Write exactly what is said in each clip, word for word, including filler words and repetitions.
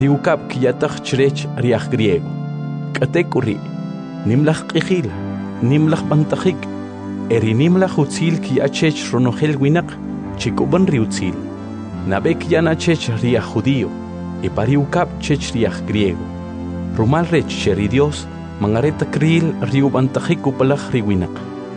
riukap kiyatach chrech riach griego. Katekuri, nimlach qihil, nimlach bantajik, eri nimlach utzil kiyachech ronogel winak, chikuban riutzil. Nabek yanachech riach judío, y pariukap chech riach griego. Rumal rech cheri Dios, mangareta kril riubantajik upalach riwinak.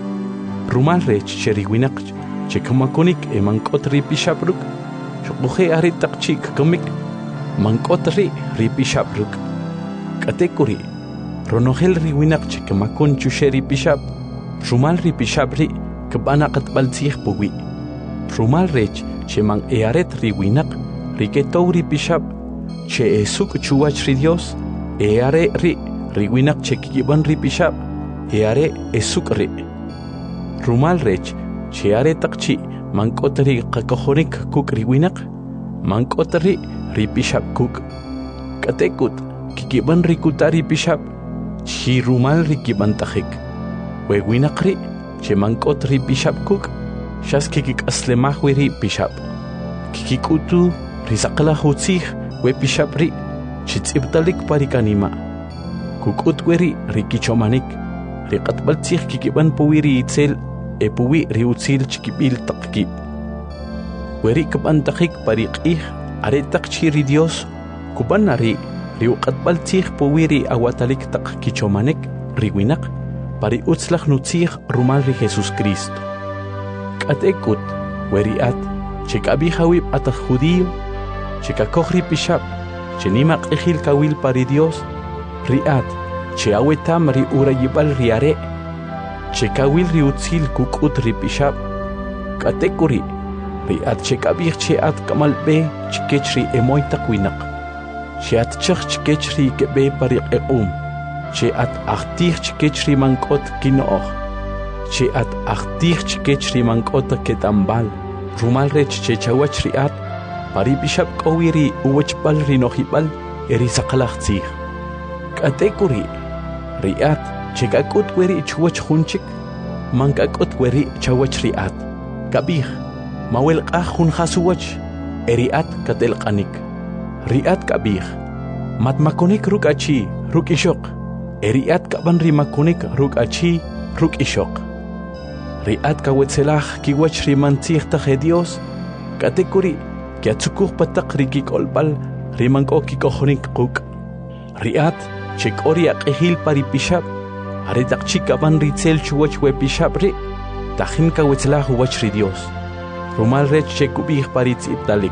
Rumal rech cheri winak, chekamakonik e mankot ripishabruk, chokuhe aritak chik kamik, mankot ri ripishabruk. Katekuri, ronogel riwinak chekamakon chusheri pishab, rumal ripishabri, kabanakat baltzih puwi. Rumal rech che man earet riwinak, riketou ripishab, che esuk chuach ri Dios, eare ri, riwinak chekiban ripishab, eare esuk ri. Rumal rech, che are takchi, mankotri kakohonik kuk riwinak, mankotri ripishab kuk. Katekut, kikiban rikutari pishab, chi rumal rikiban tajik. Wewinakri, che mankotri pishab kuk, shas kikik aslemahwiri pishab. Kikikutu, risakala hutzih, we pishabri, chitzibtalik parikanima. Kukutweri rikichomanik, rikatbaltzih kikiban puwiri itzel, e puwi riutzil chikibil takkib. Weri kabantakik pariqih, aretak chiri Dios, kubanari, riukatbaltzih puwiri awatalik tak kichomanek, riwinak, pari utzlach nutzih rumal ri Jesus Cristo. Katekut, weri at, chekabihawib atak judío, chekakohri pishab, chenimak ejil kawil pari Dios, riat, che awetam ri urayibal riare, chekawil riutzil kukut ripishab, katekuri, riat chekabih che at kamalbe chikech ri emoy takwinak, che at chach chikech ri kebe pariq eum, che at achtih chikech ri mankot kinooh, che at achtih chikech ri mankot ketambal, rumal rech che chawach riat, paripishab kawiri uwachbal rinohibal eri sakalachtzih. Katekuri, riat, chekakut weri chuwach hunchik, mankakut weri chawach riat. Kabih, mawel kahun hasuwach, eriat katelkanik. Riat kabih, matmakonik ruk achi, ruk ishok, eriat kaban rimakonik ruk achi, ruk ishok. Riat kawetzelach kiwach rimantzih taje Dios, katekuri, kiatsukuh patak rikik olbal, rimanko kikohonik kuk. Riat, chek oriak ehil paripishab, aretak chikaban ritzel chuwach we pishabri, tahin kawetzelah huwach ri Dios. Rumal rech chekubih paritz iptalik.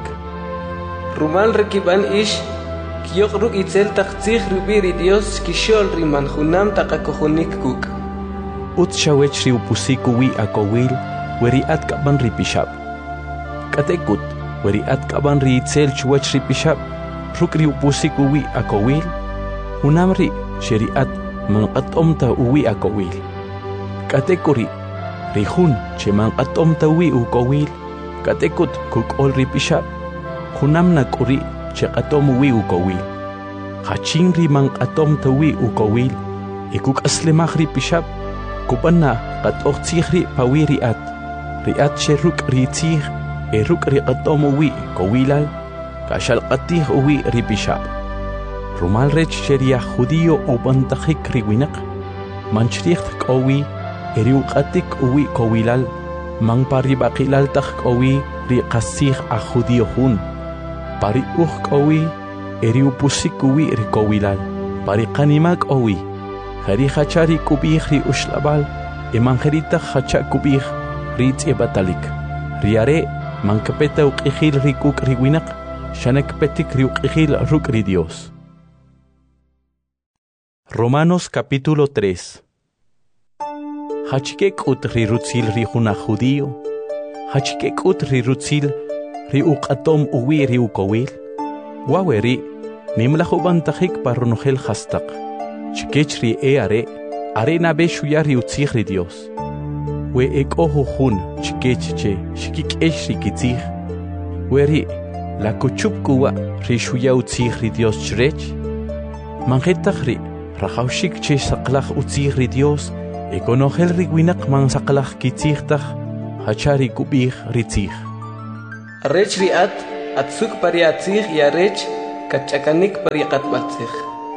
Rumal rekiban ish, kiyok ruk itzel taktzih rubiri Dios kishol riman hunam takakohonik kuk. Ut shawech ri upusiku wi akowil, weri at kaban ripishab. Katekut, weri at kaban ri itzel chuwach ripishab, ruk ri upusiku wi akowil, hunamri sheriat manqatomta uwi akowil. Katekuri, rihun che manqatomta uwi ukowil, katekut kuk ol ripishab, hunamna kuri che qatom uwi ukowil. Hachin ri manqatomta uwi ukowil, ikuk aslemach ripishab, kupanna qatoqtzih ri pawi riat, riat che ruk ritzih, e ruk ri qatom uwi kowilal, kashal qatih uwi ripishab. Rumal rech cheria judío o bantajik riwinak, manchricht kowi, eriuqatik uwi kowilal, man paribakilal tak kowi, riqasih a judío hun, pari uj kowi, eriupusik uwi rikowilal, pari kanimak owi, hari hachari kubih ri ushlabal, emangerita hacha kubih ritz ebatalik, riare, mankapeta uqihil rikuk riwinak, shanek petik riuqihil ruk ri Dios. Romanos capítulo tres. Hachikek ut rirutzil rihuna judío, hachikek ut rirutzil riuqatom uwi riukowil, waweri nimlahubantajik parronogel hastak, chikech ri eare, arena beshuya riutzih ri Dios. We ekoho hun chikech che, shikikesh rikitzih, weri la kuchupkuwa rishuya utzih ri Dios chrech, manjetach ri, Rajaushik che saklach utzih ri Dios, ekonogel riwinak man saklach kitzihtaj, hachari kubih ritzih. Rech riat, atzuk pariatzih y arech, kachakanik pariqat batzig.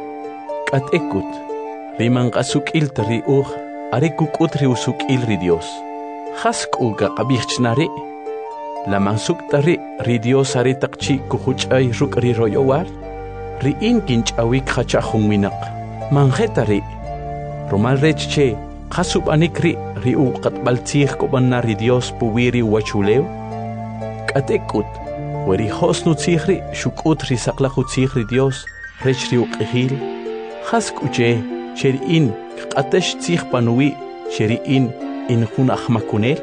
Kat ekut, riman qasukil tari uj, are kukut ri usukil ri Dios. Hask uga qabiqchnari, la mansuk tari ri Dios are takchi kuhuchay ruk ri royowar, ri in kinch awik hachahun minak. Manjetari, Rumal rech che, qasub anikri ri u qatbaltzig kobanna ri Dios puwiri wachuleo. Kat ekut, weri hosnu tzigri shukut ri saklachu tzigri Dios, rech ri uqihil, hask uche, cheri in qatesh tzig panui, cheri in in hun ahmakunel,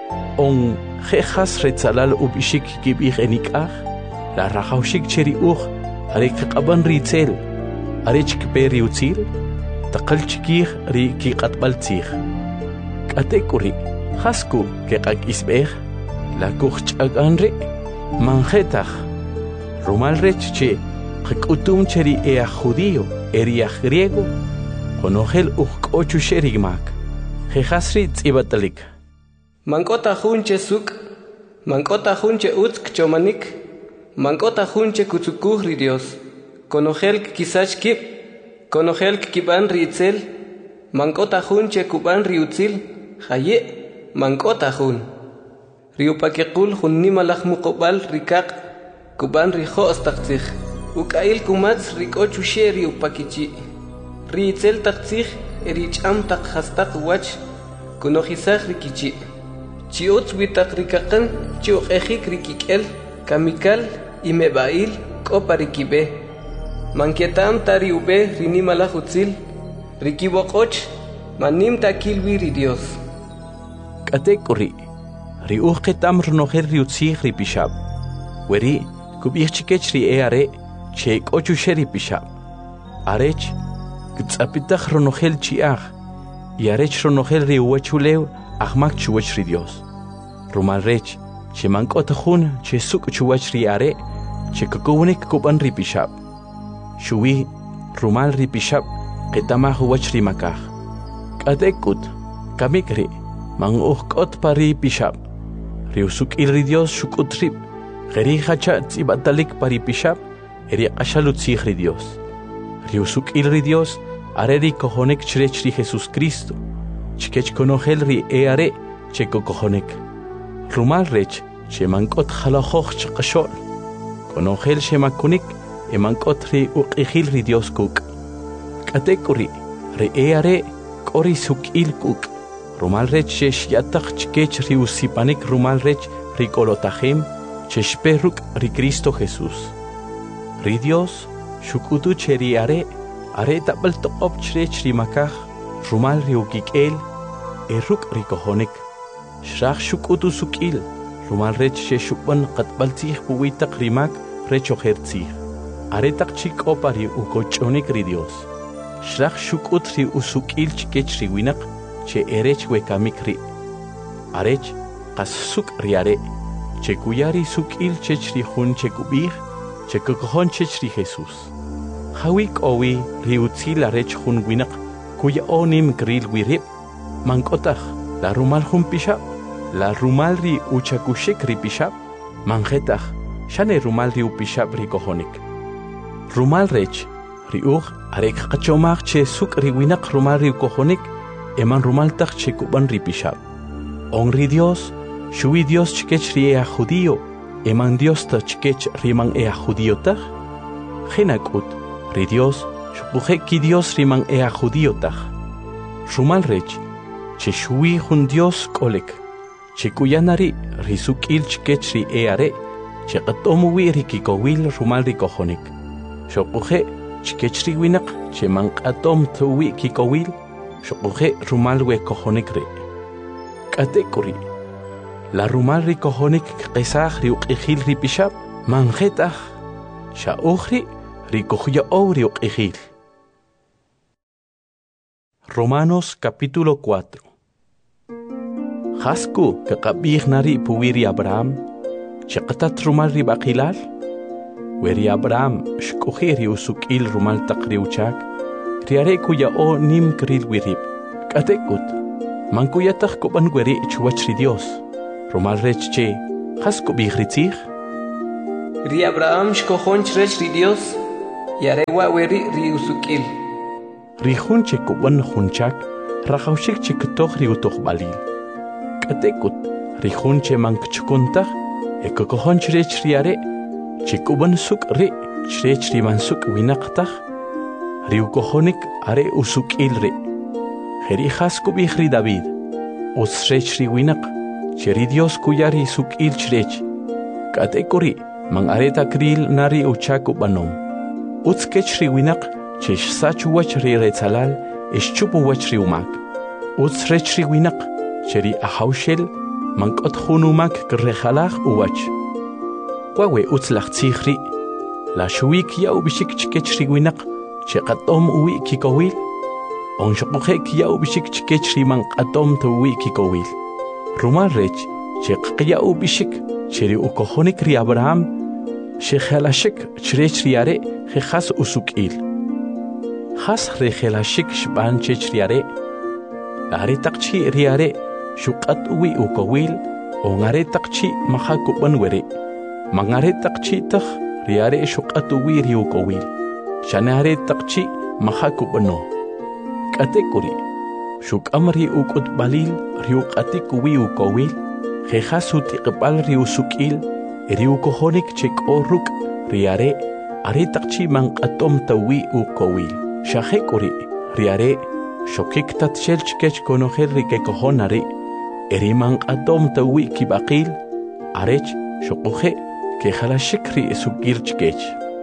on jejas retzalal ubishik kibich enikach, la rachaushik cheri uch, arek qaban ritzel, arech kperi utzil, taqal chikih ri ki qatbaltzig. Katekuri, hasku ke qak isbeh, la kuch'aganri, manjetach, rumal rech che, qikutum cheri ea judío, eria griego, konogel uch ochu sherigmak, jejasri tzibatalik. Mankota junche suk, mankota junche utsk chomanik, mankota junche kutsukuh ri Dios, konogel kisach kip, konogel kiban ritzel, mankota junche kuban riutzil, haye, mankota jun. Riupakekul jun nimalach mukobal rikak, kuban rijo astakzig, ukail kumatz rikochu she riupakichi. Ritzel takzig, erich am tak hastak wach, konojisach rikichi. Chiotz witak rikakan, chiok ejik rikikel, kamikal, imebail, koparikibe. Mankietam tari ube rinimala hutzil, rikibokoch, manim takil wiri Dios. Katekuri, ri uqetam rnoher riutzig ripishab. Weri, kubichikech ri eare, chek ochu sheri pishab. Arech, gtzapitach rnohel chiach, y arech rnohel ri uachuleu, ahmak chuwach ri Dios. Rumal rech, che mankotahun, che suk chuwach ri are, che kukunik kuban ripishab. Shuwi, rumal ripishab, qetamah wach rimakah. Kadekut, kamikri, mang uhkot pari pishab. Riusuk ilri Dios shukut rip, geri hacha tzibatalik pari pishab, eri ashalut sigri Dios. Riusuk ilri Dios, areri kohonek chrechri Jesus Cristo, chkech konogel ri eare, cheko kohonek. Rumal rech, che mankot halahoch chakashol, konogel shemakunik, emankot ri uqihil ri Dios kuk. Katekuri, ri eare, kori suk il kuk. Rumal rech shesh yatak chkech ri usipanik rumal rech ri kolotahem, cheshperuk ri Cristo Jesus. Ri Dios, shukutu cheri are, are tabal toqop chrech ri makah, rumal ri ukikel, eruk ri kohonek. Shrach shukutu sukil, rumal rech sheshukban qatbaltzig puwitak rimak rech ojertzig. Are tak chik opari ukochonik ri Dios. Shrach shukut ri usukil chkech ri winak, che erech wekamikri. Arech, qas suk riare, che kuyari sukil chechri hun che kubih, che kukohon chechri Jesus. Hawik owi riutzil arech hun winak, kuya onim gril wirip, mankotach, la rumal hun pishab, la rumal ri uchakushek ri pishab, manjetach, shane rumal ri upishab ri kohonik. Rumal rech, ri uj, arek kachomach che suk ri winak rumal ri kohonik, eman rumal tak che kuban ri pishab. On ri Dios, shuwi Dios chkech ri ea judío, eman Dios ta chkech riman ea judío tak. Genakut, ri Dios, shukuje ki Dios riman ea judío tak. Rumal rech, che shuwi hun Dios kolek, che kuyanari risukil chkech ri eare, che qatomuwi ri kikowil rumal ri kohonik. Shukuje chkech ri winak, che man qatom tuwi kikowil, shukuje rumal we kohonik ri. Katekuri, la rumal ri kohonik qesach ri uqihil ri pishab, manjetach, sha ukhri ri kohya ou ri uqihil. Romanos capítulo cuatro. Hasku que qabih nari puwiri Abraham, chaqatat rumal ri baqilal, weri Abraham shkuhiri usukil rumal taqri uchak, riare kuya o nim kril wirib. Katekut, mankuyatach kuban weri chuwach ri Dios, rumal rech che, hasku bih ritzich. ri Abraham shkojon chrech ri Dios yare wa weri ri usukil ri junche kuban junchak rajawshik chiktoq ri utoq balil katekut ri junche mankchukuntaq ekokojon chrech ri are chikuban suk ri chrech ri mansuk winaqtaq ri ukojonik are usukil ri Jeri jasku bihri David, usrech ri winak, cheri Dios kuyari sukil chrech. Katekuri, man areta kril nari uchaku banom. Utskech ri winak, chesh sachu wach ri retzalal, ish chupu wach ri umak. Utsrech ri winak, cheri ahaushel, man kot hunumak krejalach uwach. Wawe utslach tsichri, la shuik ya ubishik chikech ri winak, chekatom uwi kikowil. On shokhe kia ubishik chikech riman atom to wiki kowil. Rumal rech, chek kia ubishik, cheri ukohonik ri Abraham, shekhalashik chrech riare, hechas usukil. Has rechelashik shban chech riare, are takchi riare, shukat uwi ukowil, on are takchi mahakuban were. Mangare takchi tak riare shukat uwi ri ukowil. Shanare takchi mahakubano. Katekuri, shuk amri ukut balil, riuk atikuwi ukowil, jejasut iqbal riusukil, riukohonik chek oruk, riare, aretakchi man atom tawi ukowil. Shahekuri, riare, shokik tatshel chkech konohel rikekohonari, eriman atom tawi kibakil, arech, shokohe, kehalashikri sukil chkech.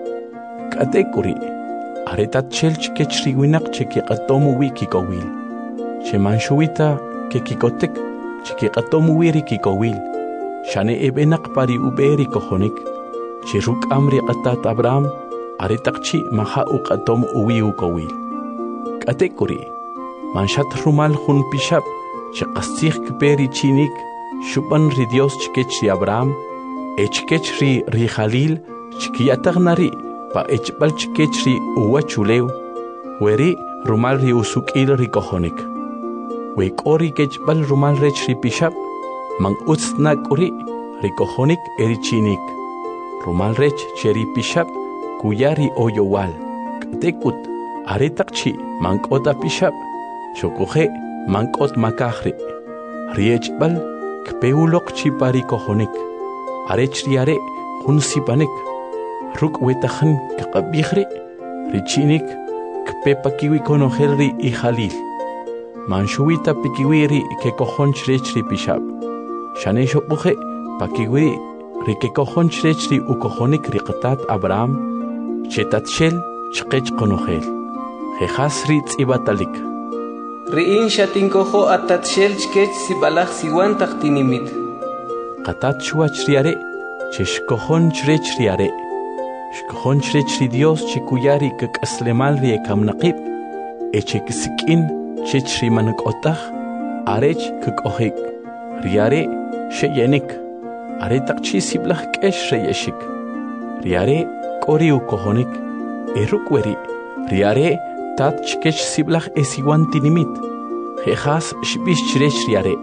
Katekuri, aretat chelch ke chriwinak cheki qatomu wiki kowil chemanshuita ke kikotek cheki qatomu wiri kikowil shane ebenak pari uberi kohonik chiruk amri qatat Abraham aretaqchi maha uqatom uwi ukowil katekuri manshat rumal hun pishab chiqastikh kperi chinik shuban ri Dios chkech Abraham echkech ri ri Khalil chkiyatagnari pa echbal chkechri uwa chuleu, weri rumal ri usukil ri kohonik. Wek ori kechbal rumal rech ri pishab, mang utsnak uri ri kohonik eri chinik. Rumal rech cheri pishab, kuyari oyowal. Katekut, aretakchi mankota pishab, shokohe mankot makahri. Ri echbal kpeulok chipari kohonik. Arech riare hunsipanik. Ruk wetahan kakabihri, richinik, kpepa kiwi konoheri i Khalil. Manshuita pikiwiri ke kohon chrechri pishab. Shane shopuhe, pakiwi, rike kohon chrechri u kohonik riqatat Abraham, chetat shel, chkech konohel. Jehasri tsibatalik. Riin shatinkoho atat shel chkech sibalach siwan taktinimit. Qatat shuachriare, chesh kohon chrechriare. Shkohon chrechri Dios chikuyari kak aslemal ri ekamnaqib, echek sikin chechri manakotah, arech kak ohik, riare sheyenik, are takchi siblach kesh reyeshik, riare kori ukohonik, erukweri, riare tat chkech siblach esiwantinimit, jehas shbish chrech riare.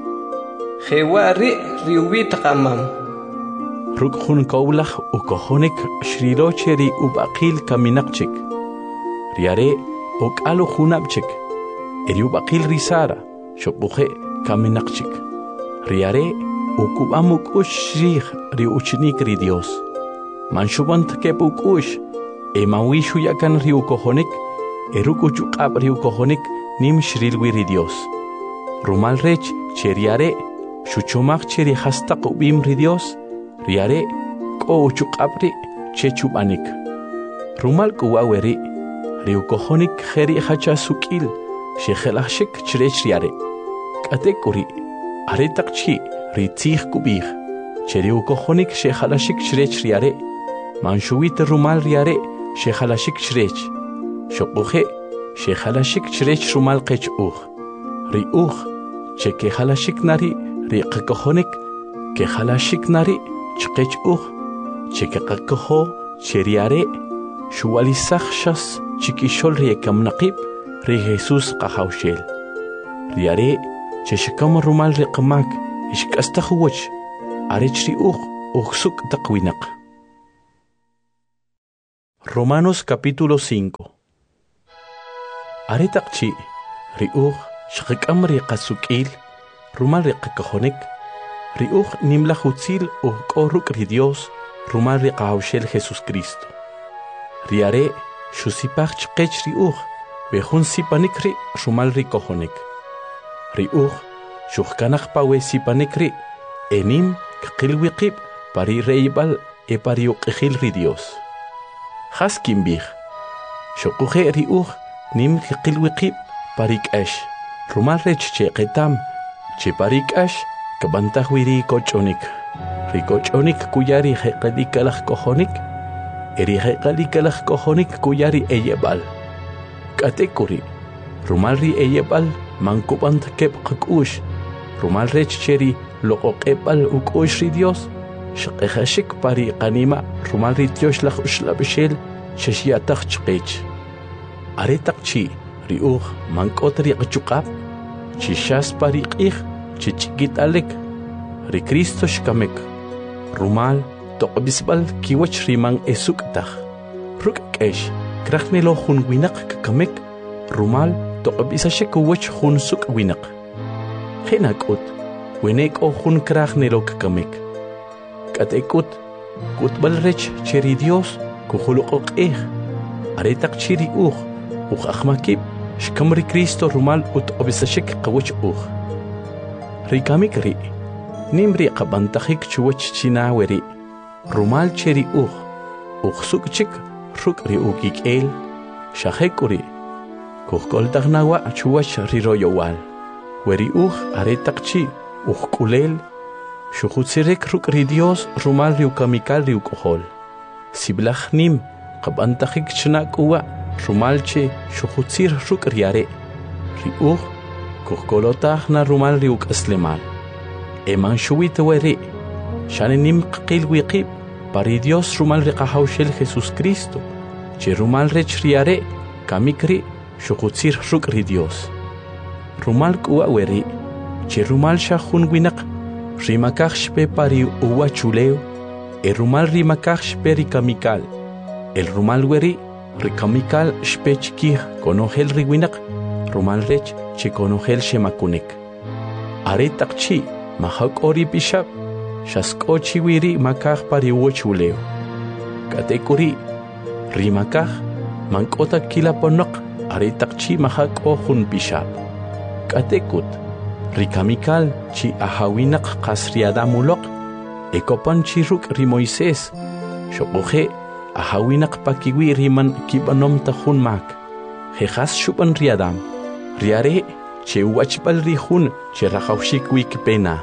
Jewari riubit qamam. Ruk hun kaulach ukohonik shrirocheri ubaqil kaminakchik. Riare ok alu hunabchik. Eri ubaqil risara shobuhe kaminakchik. Riare ukubamuk ushrih ri uchnik ri Dios. Manshubant kepuk ush emawishu yakan ri ukohonik eruk uchuqab ri ukohonik nim shrilwi ri Dios. Rumal rech cheriare shuchomach cheri hastaq ubim ri Dios. Riare ko uchuqabri chechubanik. Rumal kuwaweri riukohonik kheri hacha sukil shekhelashik chrech riare. Katekuri aretakchi ritzih kubih cheriukohonik shekhalashik chrech riare. Manshuit rumal riare shekhalashik chrech. Shokuhe shekhalashik chrech rumal qech uch. Ri uch chekhalashik nari riqkohonik kekhalashik nari chqech uch chekaqakoho cheriare shuwalisachshas chikishol riekam naqib ri Jesus qahawshel riare cheshkam rumal riqmak ishkastakhwach arechri uch ukhsuk taqwinaq. Romanos capítulo cinco. Aretaqchi riuj shqikam riqasukil rumal riqakajonik riuj nimla hutzil uj koruk ri Dios rumal riqahawshel Jesucristo. Riare shusipaj chqech riuj bejun sipanik ri rumal rikojonik. Riuj shuhkanaj pawe sipanik ri enim qilwiqib pari reibal e pari uqijil ri Dios. Haskim bih shokuje riuj nim qilwiqib parik ash rumal rech che qetam che parik ash kabantaj wiri kochonik rikochonik kuyari heqalikalaj kojonik eri heqalikalaj kojonik kuyari eyebal katekuri rumal ri eyebal mankubant kep qakush rumal rech cheri loqoqebal ukush ri Dios shqejashik pari qanima rumal ri Dios laj ushlabshel shashiataq chqech aretaqchi riuj mankot ri qachuqab chishas pari qij chichikit alek ri Cristo shkamek rumal toqbisbal kiwach riman esuktaj ruk kesh krajnelo jun winaq kamek rumal toqbisashek wach jun suk winaq khinakut winek o jun krajnelo kamek katekut kutbal rech cheri Dios kujuluq qij aretaq chiri uj uj akhmakib shkamri Cristo rumal utqbisashek qawach uj rikamik ri nimri qabantajik chuwach china weri rumal cheri uj uj sukchik ruk ri ukik'el shajekuri kujkoltajnawa chuwach ri royowal weri uj aretaqchi uj k'ulel shujutzirek ruk ri Dios rumal ri ukamikal ri uk'ojol siblaj nim qabantajik chna k'uwa rumal che shujutzir ruk riare ri uj kujkolotaj na rumal ri uk'aslemal eman shuwit weri shani nim qil wiqib pari Dios rumal ri qahawshel Jesucristo che rumal rech riare kamikri shujutzir ruk ri Dios rumal k'uwa weri che rumal shajun winaq rimakaj shpe pari uwa chuleo e rumal rimakaj shpe ri kamikal el rumal weri ri kamikal shpe chkij konojel ri winaq rumal rech che konojel shemakunik aretaqchi mahak'ori pishab shask'ochi wiri makaj pari uwa chuleo katekuri rimakaj mank'ota kilaponoq aretaqchi mahak'o jun pishab katekut rikamikal chi ahawinaq qas riadamuloq ekopan chi ruk ri Moisés shoqoje ahawinaq pakiwi riman kibanom tajun mak jejas shuban riadam riare che wachbal ri jun che rajawshik wikpena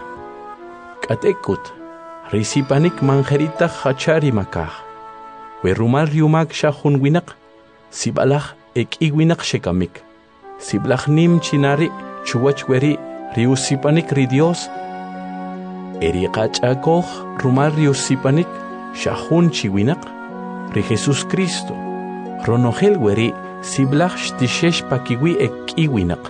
katekut risipanik manjerita hachari makaj we rumal riumak shajun winaq sibalaj eki winaq shekamik siblaj nim chinari chuwach weri riusipanik ri Dios eri qach'akoj rumal riusipanik shajun chiwinaq ri Jesucristo ronojel weri siblaj shtishesh pakiwi eki winaq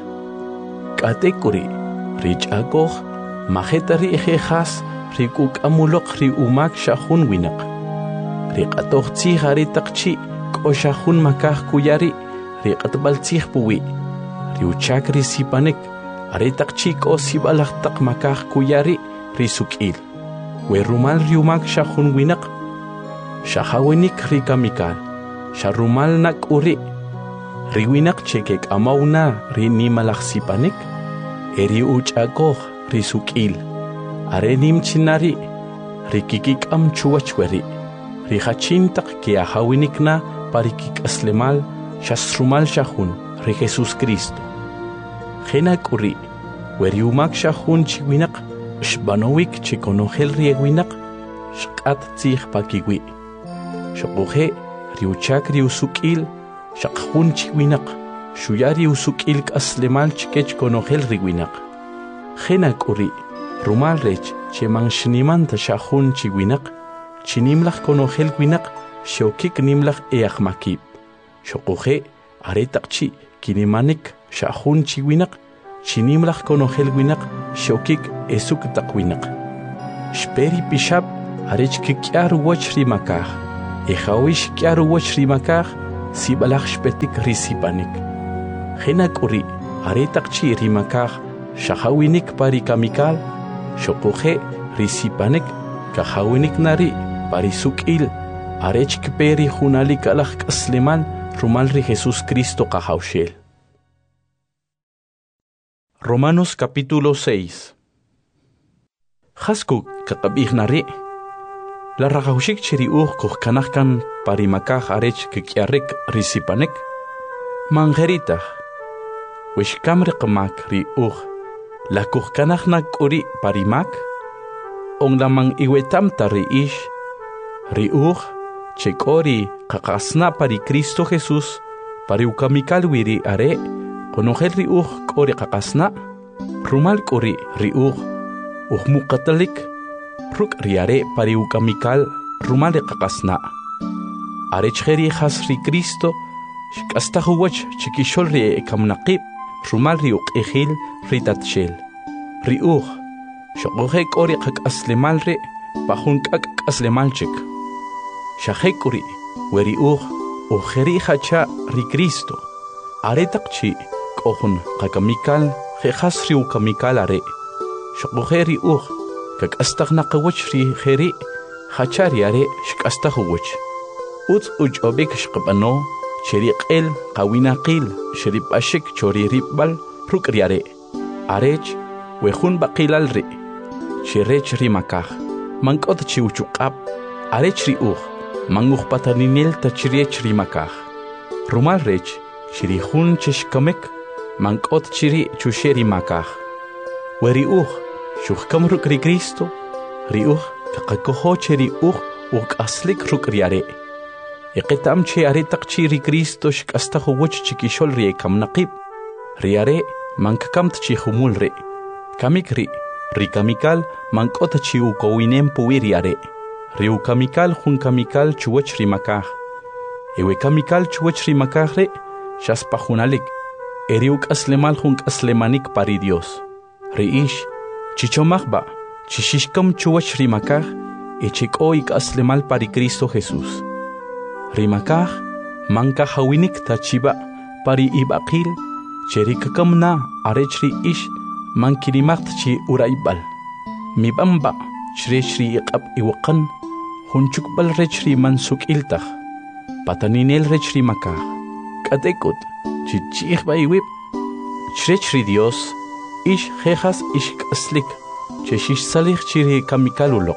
katekuri rich'akoj majeta ri ejejas ri k'uk'amuloq ri umak shajun winaq ri q'atoj tzij aretaqchi k'o shajun makaj kuyari ri q'atb'al tzij puwi ri uchak ri sipanik aretaqchi k'o sibalaj taq makaj kuyari ri suk'il we rumal ri umak shajun winaq shahawinik ri kamikal sharumal nak'uri ri winaq che kek'amawna ri nimalaj sipanik eri uch'akoj ri suk'il are nim chinari ri kikik'am chuwach weri ri hachin taq ke ahawinikna pari kik'aslemal shasrumal shajun ri Jesucristo Jenak'uri weri umak shajun chiwinaq shbanowik che konojel ri winaq shq'at tzij pakiwi shoqoje ri uchak ri usuk'il shaqjun chiwinaq shuyari usuk'il k'aslemal chkech konojel ri winaq Jenak'uri rumal rech che manshnimanta shajun chiwinaq chinimlaj konojel winaq shokik nimlaj eaqmakib shoqoje aretaqchi kinimanik shajun chiwinaq chinimlaj konojel winaq shokik esuk taq winaq shperi pishab arech kik'ar wach ri makaj Ejawish kiaru wach rimakaj, sibalaj shpetik risipanik. Jenak uri, aretak chi rimakaj, shahawinik pari kamikal, shokoje risipanik, kahawinik nari, pari sukil, arech kiperi junalik alaj kaslemal, rumalri Jesús Cristo kahaushel. Romanos capítulo seis. Hasku kakabih nari. La ragaushik chiri uh kuh kanahkan parimakah arech kikiarek risipanek. Mangeritah. Wish kamri kemak ri uh. La kuh kanahnak uri parimak. Ong lamang iwetam tari ish. Ri uh. Chekori kakasna pari Cristo Jesús. Pari ukamikal wiri are. Konohel ri uh kori kakasna. Rumal kori ri uh. Uh mukatalik. Ruk riare pari ukamikal rumale kakasna. Arech heri has ri Cristo. Shkasta huwach chikishol ri ekamnaqib. Rumal ri uk ehil ritatshel. Ri uh. Shokohe kori kak aslemal ri. Pahun kak aslemal chik. Shahekuri weri uh. Ujeri hacha ri Cristo. Aretak chi kohun kakamikal. Hehas ri ukamikal are. Shokohe ri uh. Kak astagna kawach ri heri hachari are shkasta huwach. Uts uj obek shkabano cheri qel qawina qil sheri pashik chori ribbal ruk riare. Arech wehun baqilal ri. Shirech ri makah. Mankot chi uchuqab. Arech ri uh. Manguh pataninel ta chiriech ri makah. Rumal rech shiri hun cheshkamek. Mankot chiri chusheri makah. Weri uh. Shuhkam ruk ri Cristo, ri uh, kakakohoche ri uh, uk aslik ruk riare. Eqitam che aretak chi ri Cristo shkasta huwach chikishol ri ekam naqib. Riare, mankakamt chi humul re. Kamik ri, ri kamikal, mankota chi ukowinem puwi riare. Ri ukamikal hun kamikal chuwach ri makah. Ewe kamikal chuwach ri makah re, shaspa hunalik. Eri uk aslemal hun aslemanik pari Dios. Ri ish, Chichomachba, chishishkam chuwach rimakaj, echikoik aslemal pari Cristo Jesús. Rimakaj, manka hawinik tachiba, pari ibaqil, cherikakam na arechri ish, mankirimacht chi uraibal. Mibamba, chrechri iqab iwakan, hunchukbal rechri mansuk iltaj, pataninel rechri makaj. Katekut, chichichba iwib, chrechri Dios, ish jejas ish kaslik, cheshish salih chiri kamikalulok.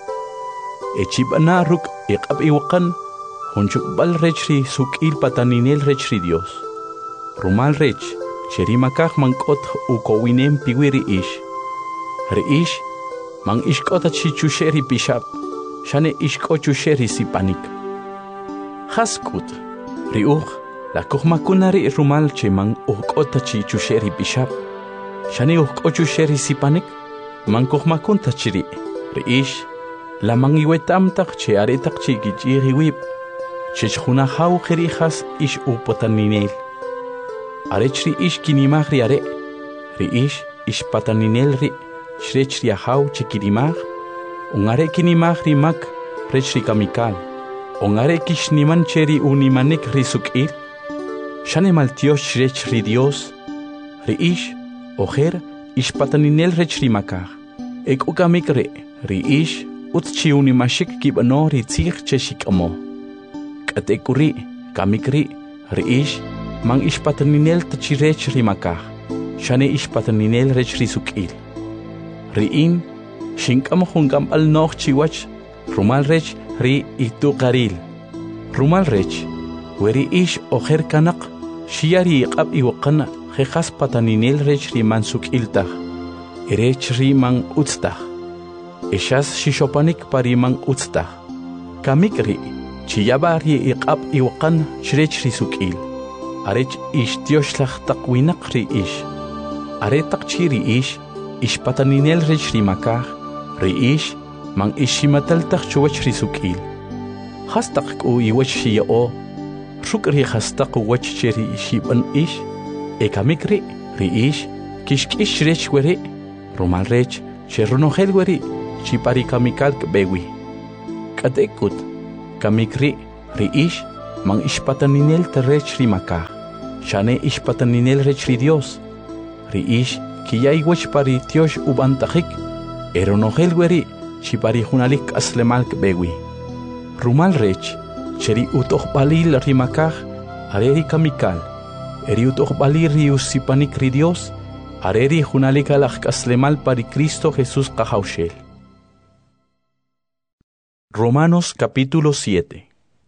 Echibana ruk iqab iwakan, hunchuk bal rechri sukil pataninel rechri Dios. Rumal rech, cheri makaj mankot ukowinem piwiri ish. Re ish, mang ishkota chi chusheri pishap, shane ishko chusheri sipanik. Haskut, ri uh, la kuhmakunari rumal che mang ukota chi chusheri pishap. Shani ukochu sheri sipanik, mankohmakun tachiri, reish, la mangiwetam tak che aretak chi gichiri wip, chechuna hau kerijas ish upotaninel. Arechri ish kinimagri are, reish, ish pataninel ri, shrechri hau chikirimag, ungare kinimagri mak, rechri kamikal, ungare kishniman cheri unimanik risukir, shane maltios shrechri Dios, reish, Ojer ish pataninel rechri makaj. Ek ukamik re, ri ish, utchi unimashik kibano ri tzich cheshik amo. Katekuri, kamik ri, ri ish, mang ish pataninel tachi rechri makaj. Shane ish pataninel rechri sukil. Ri in, shinkam hungam al noch chiwach, rumal rech ri itu karil. Rumal rech, weri ish ojer kanak, shiari iqab iwakana. Jejas pataninel rechri mansuk iltaj, erechri man utstaj, eshas shishopanik pari man utstaj, kamikri, chiyabari iqab iwakan shrechri sukil, arech ish tioshlach takwinakri ish, aretak chiri ish, ish pataninel rechri makaj, ri ish, man ishimataltaj chuwachri sukil, hastak ku iwach shiya o, rukri hastak wach cheri shiban ish, Ekamikri, ri ish, kishkish rech weri, rumal rech, cherunohel weri, chipari kamikal bewi. Katekut, kamikri ri ish mang ishpataninel terech ri makah. Shane ishpataninel rech ri Dios. Ri ish kiyay wech pari tiosh ubantajik. Eronogel weri chipari hunalik aslemal bewi. Rumal rech cheri utoh balil ri makah areri kamikal. Eri utoh balir ri usipanik ri Dios. Areri hunalik alak aslemal pari Cristo Jesús kahaushel. Romanos capítulo siete.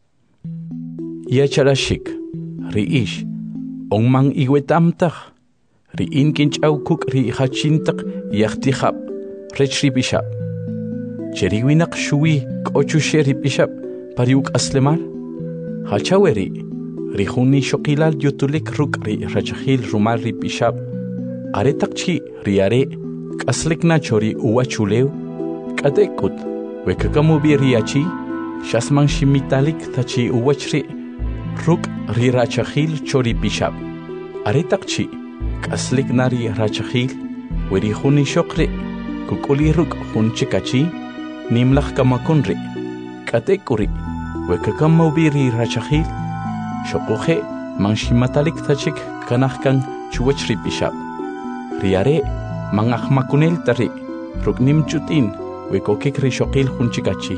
Yacharashik, riish, ongmang iwetamtach, riin kinchaukuk ri hachintak yachtihab, rechri bishab. Cheriwinak shui kochushe ri bishab, pariuk aslemal. Hachaweri, rihuni shokilal yutulik ruk ri rachahil rumal ri bishab. Aretakchi riare, kaslikna chori uwachuleu, kadekut. Wekakamu biriachi, shasman shimitalik tachi uwachri, ruk ri rachahil chori bishab. Aretakchi, kaslik nari rachahil, weri huni shokri, kukuli ruk hunchikachi, nimlach kamakunri. Katekuri, wekakamu biri rachahil, shokuhe, man shimatalik tachik kanahkan chuwachri bishab. Riare, mangach makunel tari, ruk nimchutin, wekokik ri shokil hunchikachi.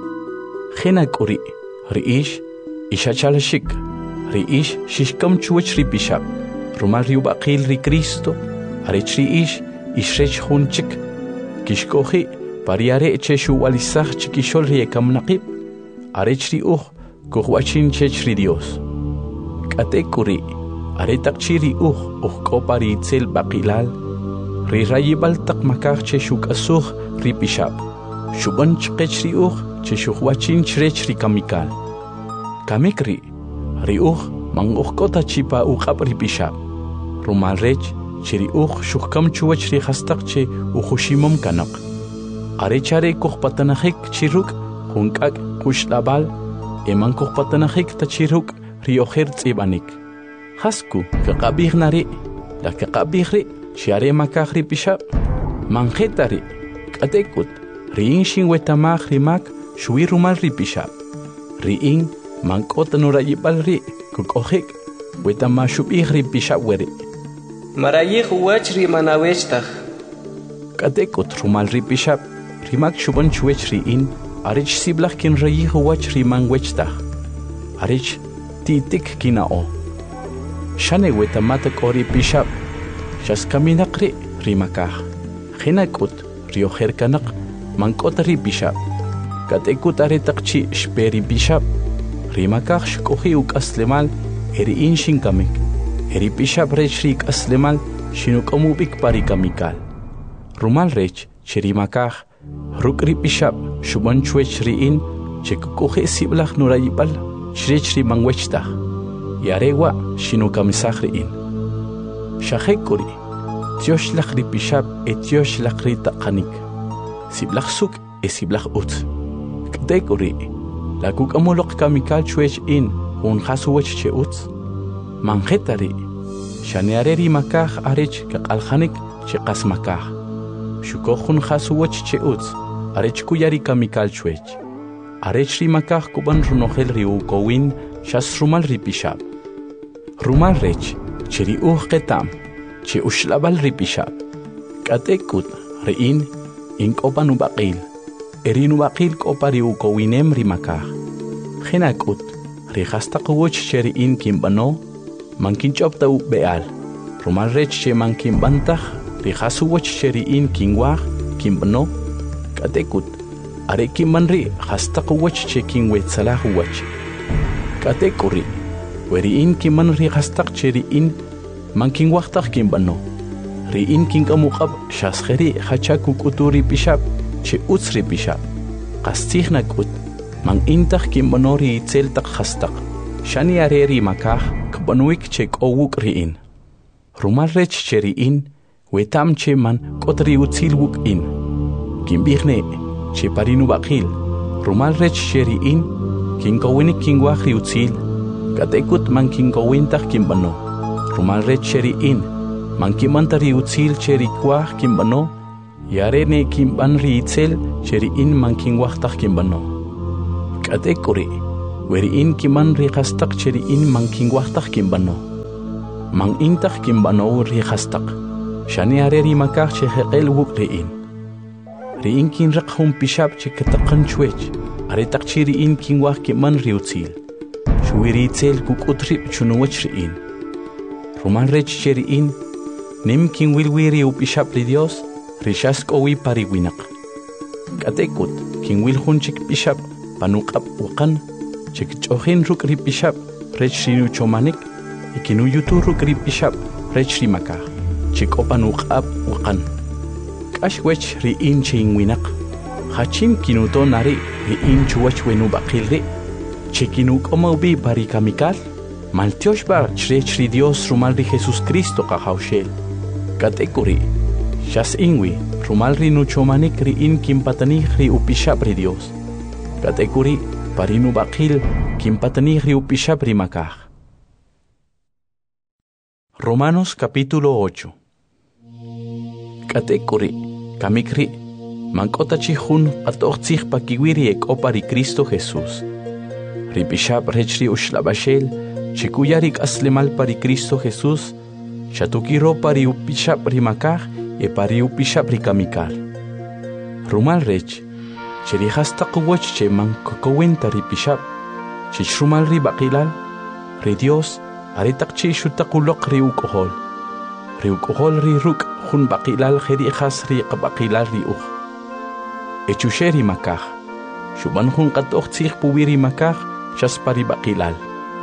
Khena kuri, riish, ishachalashik, riish, shishkam chuach ri bishab, rumal riubakil ri Cristo, arech riish, ishrech hunchik, kishkohi, pariare cheshu walisach chikishol ri ekam naqib, arech ri uch, kuhwachin chech ri Dios. Kate kuri, aretak chiri uch, uch kopari itzel bakilal, ri rayibal tak makach cheshuk asuch, ri bishab. Shuban chqech ri uch, cheshuk wachin chrech ri kamikal. Kamikri, ri uch, mang uch kota chipa uqab ri bishab. Rumal rech, chiri uch, shukam chuwach ri hastak che uchushimom kanak. Arechare kuch patanahik chiruk, hunkak kush labal, eman kuch patanahik ta chiruk, ri ocher tsibanik. Hasku, kakabih nari, la kakabih ri, shiare makach ri bishab. Manjetari, katekut, riin shin wetamach rimak, shui rumal ri bishab. Riin, mankota nurayibal ri, kukohik, wetama shubih ri bishab weri. Marayih uwach ri manawechtach. Katekut rumal ri bishab, rimak shuban chuech riin, arich siblach kin rayih uwach ri manwechtach. Arich titik kinao. Shane wetamatak ori bishab, shas kaminakri rimakach. Khinakut, rioher kanak, mankota ri bishab. Katekut aretakchi shperi bishab. Rimakach shkohi uk aslemal, eri inshin kamik. Eri bishab rech rik aslemal, shinuk omubik pari kamikal. Rumal rech, cherimakach, ruk ri bishab, shuban chuech riin, chekukohe siblach nurayibal, shrech ri mangwechtach. Yarewa, shinukamisach riin. Shahekuri, Tiosh lach ri bishab et tiosh lach ri taqanik. Siblach suk e siblach ut. Kdekuri, la kuk amolok kamikal chuech in, un khasuwech che ut. Manjetari, shaneare ri makach arech kakalhanik che qas makach. Shukochun khasuwech che ut, arech kuyari kamikal chuech. Arech ri makach kuban runohel ri ukowin, shas rumal ri bishab. Rumal rech, chiri uh ketam. Che ushlabal ri bishab. Katekut riin in kopan ubakil. Erin ubakil kopari ukowinem ri makah. Khinakut ri hastakuwoch che riin kimbano. Mankin chopta u beal. Rumal rech che mankin bantach. Ri hasuwoch che riin kingwah kimbano. Katekut are kimman ri hastakuwoch che kingwet salahuwach. Katekuri weriin kimman ri hastak che riin Manking waktak kimbano. Riin king kamukab shaskheri hachaku kuturi bishab che utsri bishab. Kastih nakut mang intach kimbano ri itzel tak khastak. Shani areri makah kbanuik che kowuk riin. Rumal rech che riin wetam che man kotri utsil wuk in. Kimbihne che parinu bakil. Rumal rech che riin king kowinik king wakri utsil. Katekut man king kowintach kimbano. Rumal rech cheri in, man kimantari utsil cheri kwah kimbano, yare ne kimban ri itzel cheri in man kingwahtach kimbano. Katekuri, weriin kiman rihastak cheriin man kingwahtak kimbano. Man intak kimbano rihastak. Shani areri makak che heqel wuk riin. Riin kin rak hum pishab che katakan chwech. Aretak chi riin kingwah kiman riutzil. Shuiri tzel kuk utrip chunuwach riin. Ruman rech che riin. Nim kin wilwiri upishab ri Dios. Rishask owi pariwinak. Katekut kin wil hunchik pishab. Panukap wakan. Chik chohin ruk ri pishab. Rech rinu chomanik. Ikinu yutu ruk ri pishab. Rech ri makak. Chik opanukap wakan. Kashwech riin chingwinak. Hachin kinuto nari riin chuwach wenu bakilri. Chikinuk omaubi barikamikal. Maltiosh bar chrech ri Dios rumal ri Jesus Cristo kahaushel. Katekuri. Shas ingwi rumal ri nuchomanik riin kimpatanih ri upishab ri Dios. Katekuri parinu bakil kimpatanih ri upishab ri makah. Romanos capítulo ocho. Katekuri, kamikri, mankota chihun atochich pakiwiri ek opari Cristo Jesús. Ripishab rechri ushlabashel, chikuyarik aslemal pari Cristo Jesús, chatukiro pari upishab rimakar e pari upishab rikamikal. Rumal rech, cherihasta kuwach che mankokowenta ripishab, chichrumal ribakilal, ri Dios, aritak chishutakulok riukohol. Riukohol ri ruk hun bakilal kheri khas ri qabakilal ri ukh. Echusheri makah. Shuban hun qatokh tsikh puwiri makah shaspari bakilal.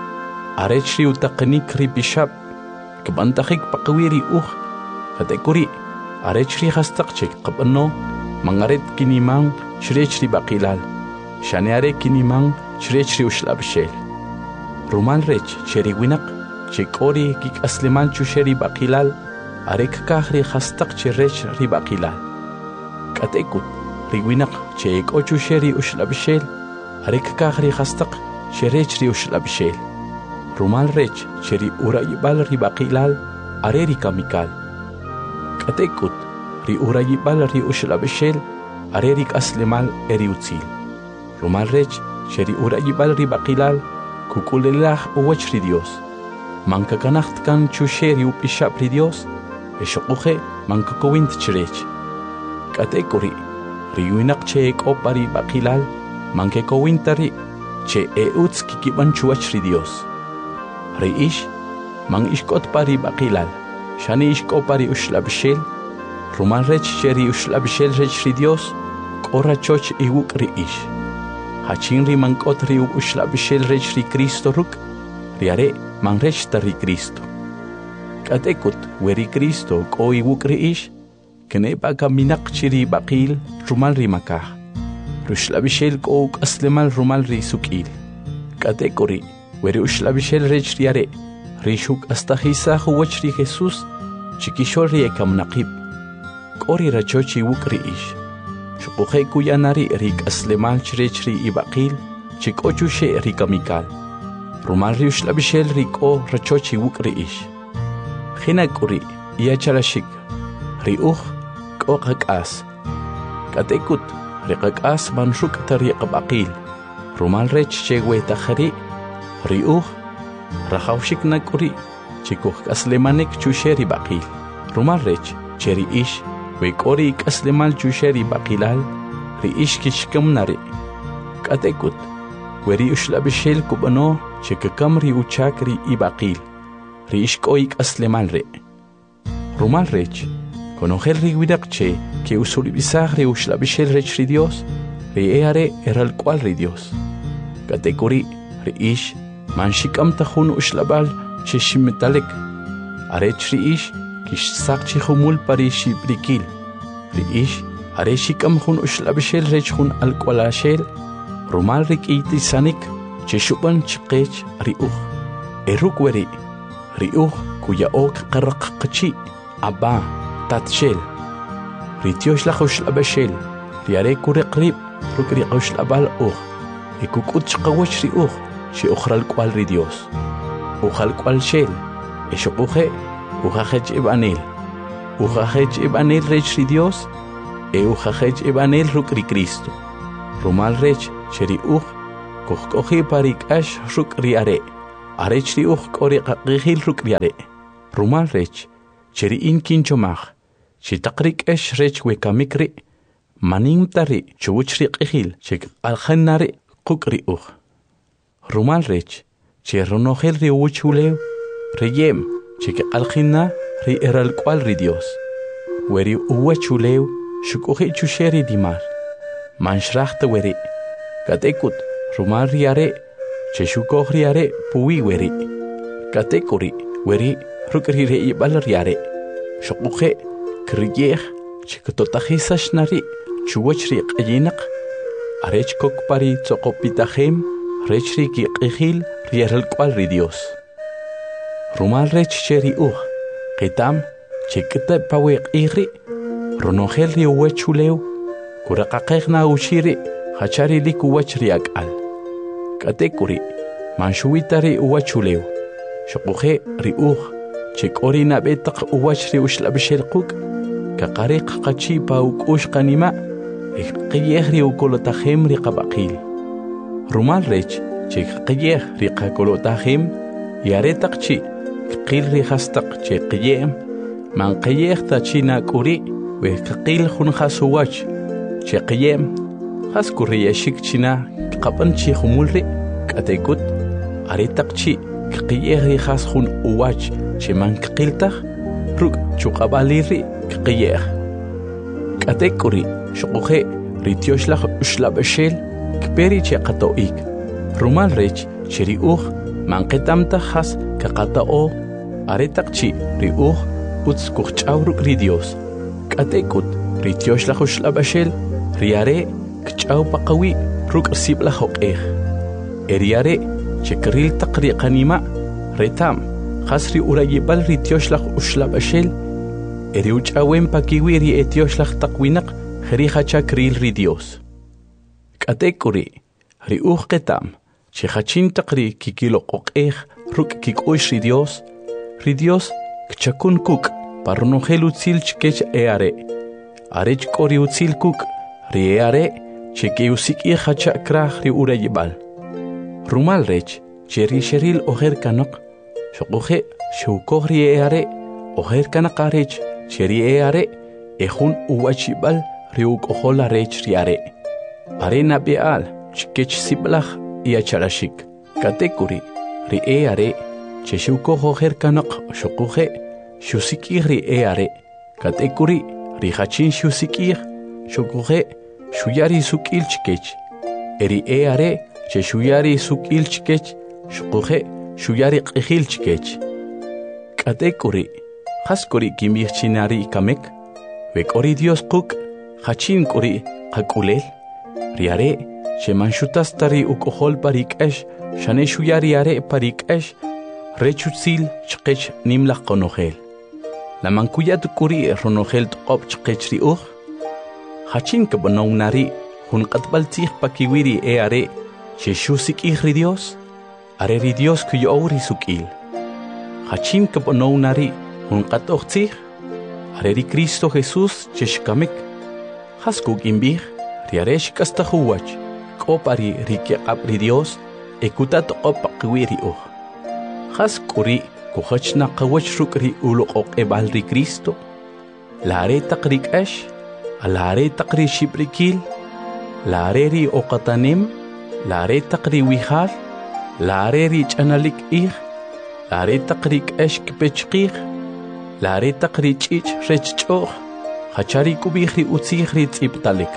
Arech ri utaqnik ri bishab. Kabantakhik paqwiri ukh. Katekuri. Arech ri khastaq chik qabano. Mangaret kinimang shrech ri bakilal. Shaneare kinimang shrech ri ushlabshel. Rumal rech cheri winak. Chikori kik asleman chusheri bakilal. Arek kahri khastaq cherech ribakilal. Katekut riwinak chek ochu sheri ushlabshel. Arek kahri khastaq cherech ri ushlabshel. Rumal rech cheri urayibal ribakilal areri kamikal. Katekut ri urayibal ri ushlabshel arerik aslemal eri utzil. Rumal rech cheri urayibal ribakilal kukulelah uwach ri Dios. Mankakanacht kan chusheri upishab ri Dios. Eshokuhe mankakowint chirech. Katekuri riwinak che opari bakilal mankekowintari che euts kikiban chuach ri Dios. Reish mang ishkot pari bakilal shani ishkopari ushlabshel rumal rech cheri ushlabshel rech ri Dios kora choch iwuk reish. Hachin ri mankot ri ushlabshel rech ri Cristo ruk riare mang rech tari Cristo. Katekut weri Cristo ko iwuk reish kene kaminak chiri bakil rumal ri makah. Rushlabishel ko aslemal rumal ri sukil. Katekuri weri ushlabishel rech riare rishuk astahisa huwach ri Jesus chikishol ri ekam naqib. Kori rachochi iwuk reish. Shukuhe kuyanari rik aslemal chirech ri ibakil chikochu she ri kamikal. Rumal ri ushlabishel riko rachochi iwuk reish. Hinakuri iyacharashik riuch koqakas. Katekut riqakas manshuk tariqabaqil. Rumal rech chewe takhari riuch rahawshik nakuri chikuh kaslemanik chusheri baqil. Rumal rech cheri ish wekori kaslemal chusheri baqilal riish kishkamnari. Katekut weri ushlabishel kubano chikakam ri uchakri ibaqil. Riish koik aslemal re. Rumal rech, conogel riwidak che, que usulibisag re ushlabishel rech ri Dios, re eare eral cual ri Dios. Katekuri, riish, manshikam tahun ushlabal che shimetalek. Arech riish, kish sak che humul pari shibrikil. Riish, areshikam hun ushlabishel rech hun alqualashel, rumal rik itisanik, che shuban chikech riuch. Eruk weri. Riuch kuya ok qaraqachi aba tatshel ritiosh la khushlabashel riare kuriqrib rukri khushlabal ukh ikukut chqawach riuch shi ukhral kwal ri Dios ukhal kwal shel eshuqhe ukhaj ibanel ukhaj ibanel rech ri Dios e ukhaj ibanel rukri Cristo rumal rech cheri ukh kuhkohi parik ash ruk riare arech ri uch kori qaqihil ruk riare rumal rech cheri in kinchomach chitaqrik ash rech wekamikri manim tari chuchri qihil chik alkhanari qukri uch rumal rech cherronohel ri uchulew reyem chik alkhina ri eral kwal ri Dios weri uwachulew shukuhi chusheri dimar manshrachte weri katekut rumal riare cheshukoh riare puwi weri katekuri weri rukri re ibal riare shukuhe kriyeh chiktotahisash nari chuwachri qayinak arech kokpari tsokopitahem rechri ki qihil rieral kwal ri Dios rumal rech cheri uh qitam chikta pawe qihri ronohel ri uwachulew kuraqaqeqna ushiri hachari lik uwachri akal katekuri manshuitari uwachulew shukuhe ri uh chikori nabetaq uwachri ushlabshel quk kaqariq qachi pa ukush qanima qiyeh ri ukolotahem ri qabaqil rumal rech chik qiyeh ri qakolotahem yaretaqchi qil ri hastaq che qiyem man qiyeh ta china kuri we qil khun khasuwach che qiyem khas kuri yashik china qaban chi khumulri katekut aretaqchi qiyeh ri khas khun uwach che man qiltaq ruk chuqabaliri qiyeh katekuri shuquhe rityoshlah ushlabashel kperi che qatoik rumal rech cheri uh manqetamta khas kaqatao aretaqchi ri uh uts kuchawruk ri Dios katekut rityoshlah ushlabashel riare kchaw paqawi ruk sibla hoqeh eriare chekril taqri qanima retam khasri urayibal rityoshlah ushlabashel eri uchawem pakiwi ri etyoshlah taqwinaq khri khacha kril ri Dios katekuri ri uh qetam che khachin taqri kikilo qoqeh ruk kikush ri Dios ri Dios kchakun kuk parnohel utsil chkech eare arech kori utsil kuk ri eare cheke usik i khacha krah ri urayibal rumal rech cheri sheril oher kanaq shoqohe shukor ri eare oher kanaq arech cheri eare ehun uwachibal ri ukohola rech ri are arena beal chkech siblach iacharashik katekuri ri eare cheshuko oher kanaq shoqohe shusikir ri eare katekuri ri hachin shusikir shoqohe shuyari sukil chkech eri eare cheshuyari sukil chkech shoqohe shuyari qihil chkech katekuri haskuri kimichinari kamek vekori Dios quk hachin kuri qakulel riare shemanshutas tari ukohol parikesh shane shuyari are parikesh rechutsil chkech nimlaq qonohel lamankuyat kuri ronogel tqop chkech ri uh hachin kabnownari hun qatbaltih pakiwiri eare sheshusik ri Dios are ri Dios kuyori sukil hachin kabnownari hun qatochtih are ri Cristo Jesus cheshkamik haskuk imbih riaresh kastahuwach kopari rike ri Dios ekutat opakwiri uh haskuri kuhachna qawach rukri uluqoq ebal ri Cristo lare taqrik ash alare taqri shibrikil lare ri oqatanim lare taqri wihal lare ri chanalik ih lare taqrik ash kpechqih lare taqri chich rechchoh hachari kubihri utsihri tsiptalik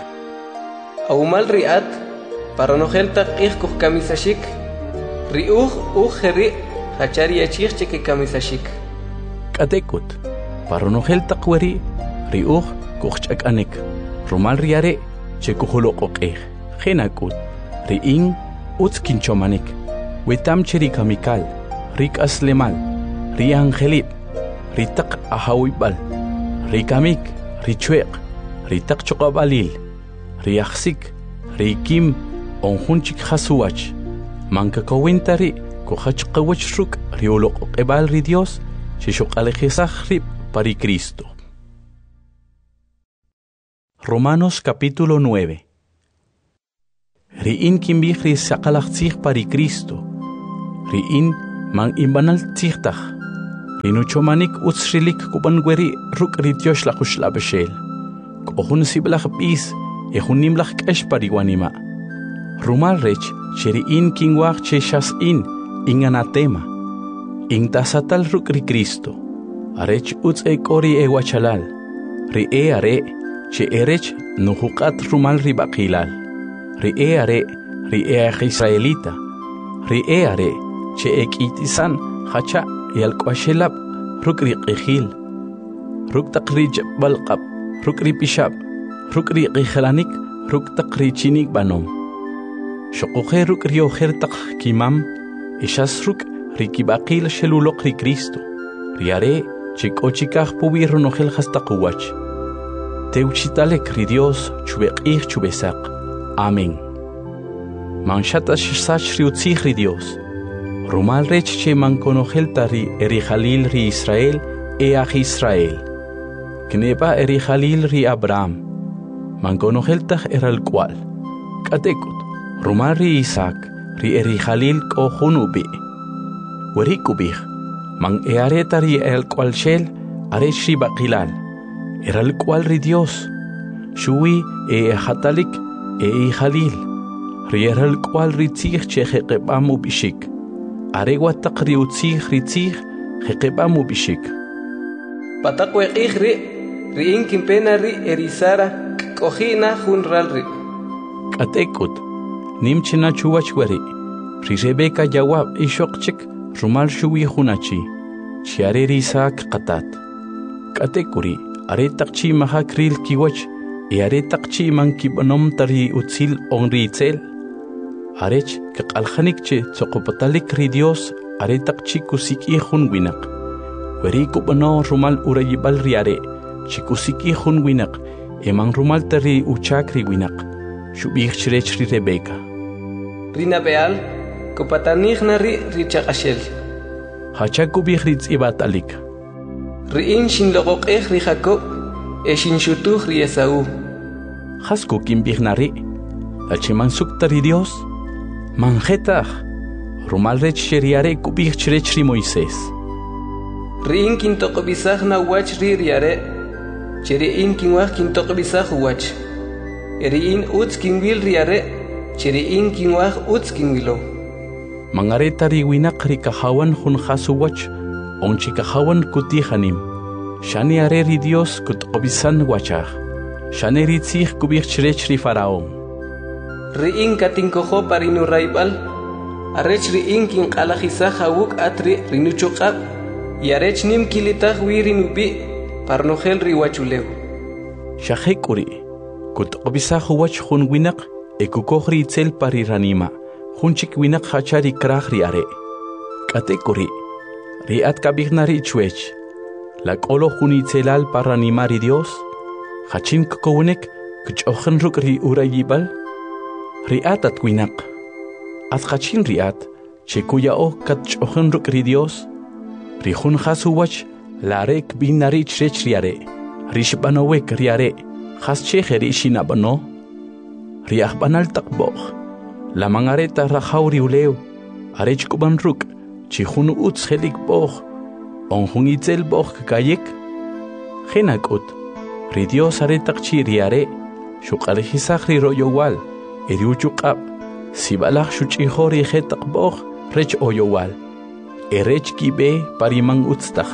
awmal riat paranogel taqih kuh kamisashik ri uh uh heri hachari achich cheke kamisashik katekut paranogel taqweri ri uh kuh chakanek rumal riare chekuholoqoqeh khenakut ri in utskinchomanik wetam cheri kamikal rik aslemal ri angelip ri taq ahawibal ri kamik ri chweq ri taq choqabalil ri akhsik ri kim onhunchik khasuwach manka kowentari kohach qawach ruk ri oloqebal ri Dios shishoqalejisaj rib pari Cristo. Romanos capítulo nueve. Riin kimbih ri sakalaktsih pari Cristo. Riin mang imbanal tsihtah. Rinuchomanik utsrilik kuban gweri ruk rityosh la kushla beshel. Kohun siblach bis, ehun nimlach kesh pariwanima. Rumal rech, cheriin kingwach cheshas in, inganatema. Intasatal ruk ri Cristo. Arech uts e kori e wachalal. Ri e are, che erech nuhukat rumal ri bakilal. Ri e are, ri e israelita. Ri e are, che ek itisan, hacha, yal kwashelab, ruk ri qihil. Ruk takrij balqab, ruk ri pishab, ruk ri qihlanik, ruk takri chinik banom. Shokuhe ruk ri oher tak kimam, ishas ruk ri kibakil shelulok ri Cristo. Ri are, che kochikah pubir nohel hastakuwach. Teuchitalek ri Dios, chubek ich chubesak. Amén. Manchata shsach ri utzih ri Dios. Rumal rech che man konogel tari eri Jalil ri Israel e ach Israel. Kneba eri Jalil ri Abraham. Man konogel tach eral cual. Katekut. Rumal ri Isaac ri eri Jalil ko hunubi. Weri kubih. Man eare tari el cual shel arech ri bakilal. Eral cual ri Dios. Shui e hatalik e Jalil. Rieral cual ritzich che jeqebamu bishik. Aregua taqri utzich ritzich jeqebamu bishik. Patakwe ri, ri inkin pena ri erisara, kohina hunral ri. Katekut, nimchina chuwachwari. Ri Rebeka jawab ishokchik rumal shuwi hunachi. Chiare risak qatat. Katekuri, are takchi mahakril kiwach. E are takchi man kibanom tari utzil onri itzel. Arech que aljanik che tsokopatalik ri Dios are takchi kusiki hun winak. Weri kubano rumal urayibal riare, chikusiki hun winak, eman rumal tari uchakri winak. Shubich chrech ri Rebeka. Rina beal, kupatanich nari ri chakashel. Hachakubich ritz ibatalik. Ri in shin logok ech ri Jacob, e shin shutuch ri Esau. Hasku kimbichnari, achiman suktari Dios, manjetach, rumal rech sheriare kubich chrech ri Moisés. Rin kin tokobisach na wach ri riare, cheri in kin wach kin tokobisach wach. Eri in uts kin wil riare, cheri in kin wach uts kin wilo. Mangareta ri winak ri kahawan hun hasu wach, onchi kahawan kutihanim. Shani are ri Dios kutokobisan wachach. Shani ritzich kubich chrech ri Faraón. Ri in katinkoho parinu raibal, arech ri in kin kalajisach hawuk atri rinuchokab, y arech nim kilitach wirinubi, parnogel ri wachuleu. Shahekuri, kutokobisach wach hun winak, ekukoh ri itzel pari ranima, hunchik winak hachari krach ri are. Katekuri, ri at kabignari chwech, la kolo hun itzelal paranima ri Dios, hachin kokownek, kuchochen ruk ri urayibal, riat at winak. At hachin riat, chekuya o kachochen ruk ri Dios, rihun hasu wach, la rek binari chrech riare, rishbanowek riare, has cheche rishinabano, riach banal takboch, la mangareta rahauri uleu, arech kuban ruk, chihun uts helik boch, onhun itzel boch kayek, henakut, ri Dios aretak chiriare, shukalhisach ri royowal, eriuchukab, sibalach shuchihori hetak boch, rech oyowal, erech kibe parimang utstach.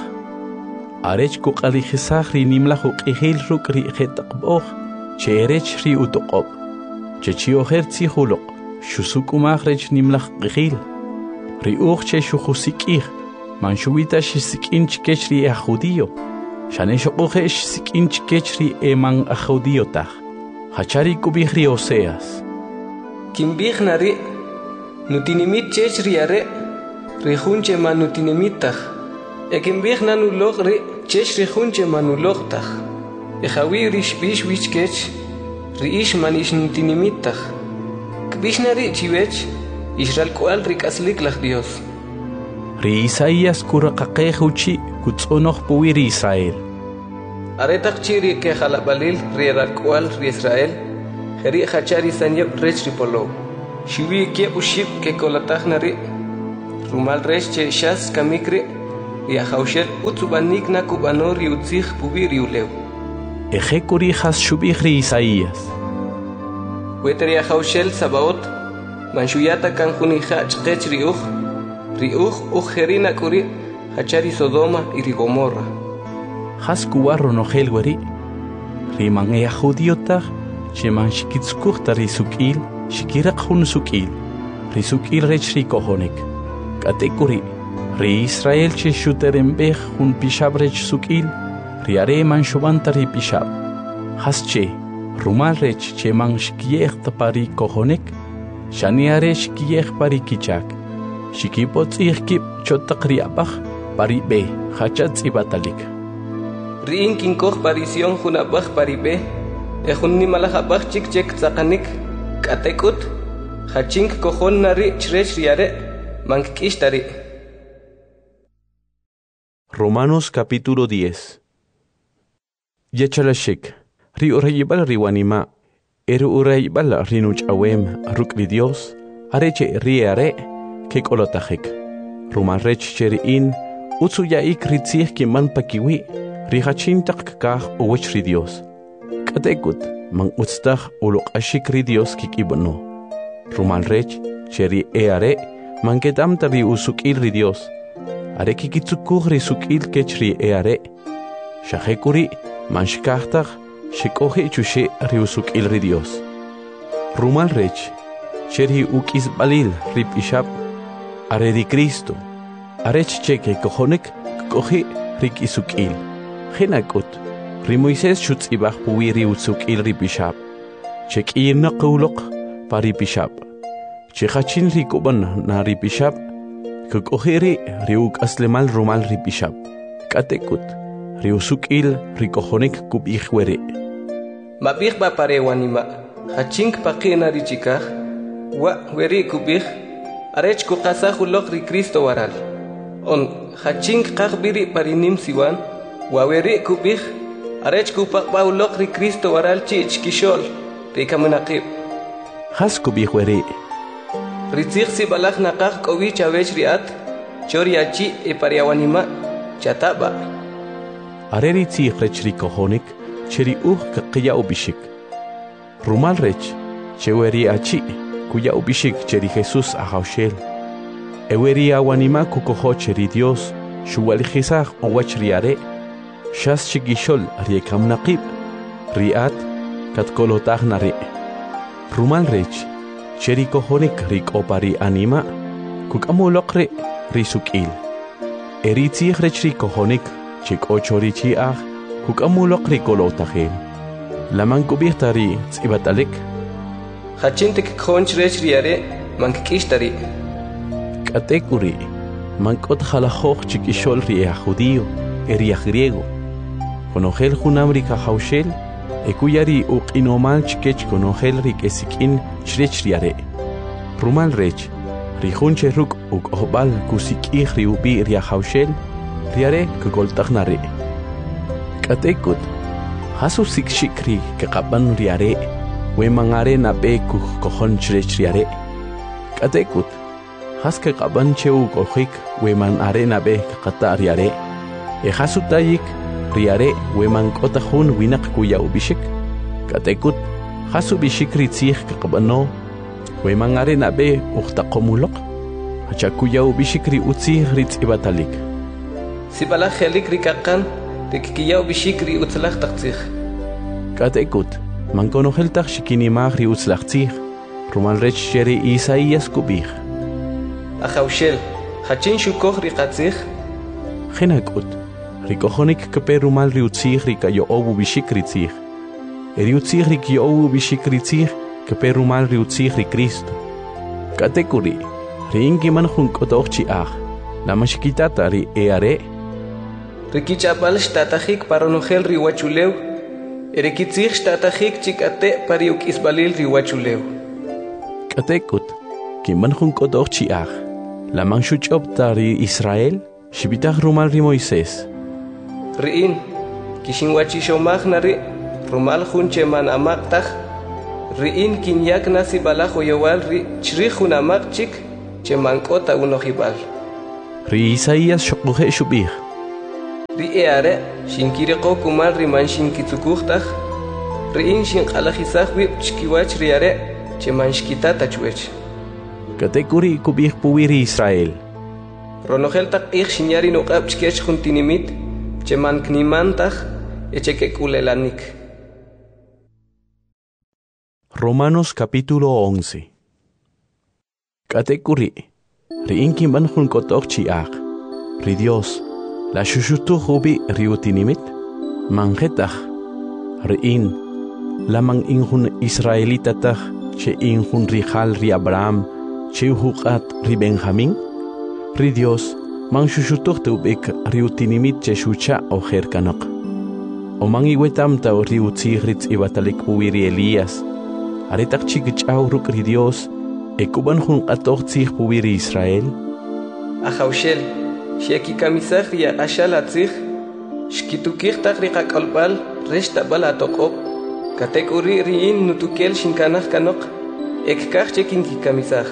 Arech kukalhisach ri nimlach ukihil ruk ri hetak boch, che erech ri utokob, che chioher tzihulok, shusukumach rech nimlach kihil, ri uch che shuhusikih, manshuita shisikinch kechri e judío. Shane shokuhesh sikinch kechri eman a judiotach. Hachari kubihri Oseas. Kimbih nari, nutinimit chechri are, rihunche manutinimitach. E kimbih nanulog ri, chech rihunche manulogtach. E hawi rish bish wich kech, riish manish nutinimitach. Kbish nari chivech, Israel kual rikaslik lach Dios. Ri Isaías kurakaqehuchi kutsonoch puwiri Israel. Aretak chiri ke halabalil ri rakwal ri Israel, heri hachari sanyep rech ripolo. Shiwi kiep uship ke kolataj nari. Rumal resh che shas kamikri. Ya haushel utsubanik na kubanori utzig pubiri uleu. Ejekuri has shubihri Isaías. Weter ya haushel sabaot. Manshuyata kan hunija chkech riuj. Riuj ujerina kuri. Hachari Sodoma y Gomorra. Has kuwarro no helwari. Riman ea judiota. Sheman shikitskuchta risukil. Shikirak hun sukil. Risukil rech rikohonik. Katekuri. Ri Israel che shuterembej hun pishab rech sukil. Riare man shobanta ri pishab. Has che. Rumal rech che man shkiech pari kohonik. Shaniare shkiech pari kichak. Shikipot ihkip chotakri abach. Pari be. Hachat ibatalik. Riin kinkoh parision hun abach pari be. Ehun nimalach abach chik chek tzakanik. Katekut. Hachink kohon nari chrech riare. Mankishtari. Romanos capítulo diez. Yechalashik. Ri urayibal riwanima. Eru urayibal rinuch awem rukri Dios. Areche riare. Kek olotajik. Ruman rech cheriin. Utsu yaik ritzih ki man pakiwi. Rihachin tak kah uwech ri Dios. Katekut. Man utstach ulok ashik ri Dios kik ibano. Ruman rech cheri eare. Man kedam tari usukil ri Dios. Are kikitsukuh ri sukil kechri eare. Shahekuri man shkahtach shikohi chushe ri usukil ri Dios. Rumal rech cheri ukis balil ri pishab. Are di Cristo. Arech cheke kohonik kohi ri kisukil. Hinakut ri Moises shutz ibach puwi ri usukil ri pishab. Chek irna qulok pari pishab. Chekachin ri kuban na ri pishab. Kukohiri riuk aslemal rumal ri pishab. Katekut riusukil ri kohonik kub ihwere. Mabih ba pare wanima. Hachink pakina ri chikah. Wa weri kubih. Arech kukasa hulok ri Cristo waral. On hachink kakbiri parinim siwan. Wa weri kubih. Arech kupak ba ulok ri Cristo waral chich kishol. Ri kamunakib. Has kubih were. Ritzig si balak nakak kowi chawech riat. Chori achi e pariawanima. Chataba. Are ritzig rech ri kohonik. Cheri uh kakiya ubishik. Rumal rech. Cheweri achi. Kuya ubishik cheri Jesus ahaushel. Eweri awanima kukoho cheri Dios. Shuwalijizah owach riare. Shas chigishol riekam naqib. Riat katkolotah nare. Rumal rech. Cheri kohonik rik opari anima. Kukamulokre risukil. Eritzig rech ri kohonik. Chik ochori chiah. Kukamulokri kolotahem. Laman kubirtari tsibatalik. Hachintek khonch rech riare. Mankishtari. Katekuri. Mankot jalahoj chikishol ria judío. Eria griego. Konogel junamrika haushel. Ekuyari uqinomal chikech konogel rik esikin chrech riare. Rumal rech. Rijunche ruk uk ohbal kusikih riubi ria haushel. Riare kugoltagnare. Katekut. Hasu sikshikri kekaban riare. We mangare na be kuh kohon chrech riare. Katekut. Has kekaban cheu kohik we man are na be kata riare. E hasu tayik riare we man kotahun winak kuya ubishik. Katekut. Hasu bishik ritzih kekabano. We man are na be uhtaqomulok. Hachakuya ubishik ri utzih ritz ibatalik. Si balak helik rikakan. Rikiya ubishik ri utzlach taktzih. Katekut. Man konogel tak shikinimag ri utzlachtzih. Rumal rech cheri Isaías kubih. Ahaushel. Hachin shukoh rikatzih. Hinakut. Rikohonik kepe rumal ri utzih rikayo obu bishik ritzih. Eri utzih rikayo obu bishik ritzih kepe rumal ri utzih ri Cristo. Katekuri. Ri ingi man junkotoch chiah. Lama shikitata ri eare. Rikichapal shtatahik paronogel riwachuleu. Erikitzih shtatahik chikate pariuk isbalil riwachuleu. Katekut. Kiman junkotoch chiah. Laman shuchop tari Israel. Shibitach rumal ri Moises. Riin. Kishinwachi shomag nari. Rumal junche man amaktach. riin kinyak nasi balajo yowal ri chrijunamag chik che mankota unojibal. Ri Isaías shokuhe shubih. Ri eare shinkireko kumal riman shinkitsukujtaj. Riin shinqalajisaj wib chkiwach riare che manshkitata chwech. Katekuri kubih puwiri Israel. Ronojel tak ik shinyari nuqab chkech juntinimit che manknimantaj echekekulelanik. Romanos capítulo once. Katekuri, riin kimban jun kotok chiak. Ri Dios, la shushutu hubi riutinimit, mangetach. Riin, lamang injun Israelitatach, che injun rijal ri Abraham, che uhukat ri Benjamin. Ri Dios, mang shushutuch teubik riutinimit che shucha o jerkanok. O mang iwetam tau riutzigritz ibatalik puwiri Elías. Aretak chikchau ruk ri Dios, ekuban jun qatok tzig puwiri Israel. Ajaushel, sheki kamisaj ri ashal atzig, shkitukir tak ri qakalbal, reshta bala tokop, katekuri riin nutukel shinkanaj kanok, ekkaj chekin ki kamisaj.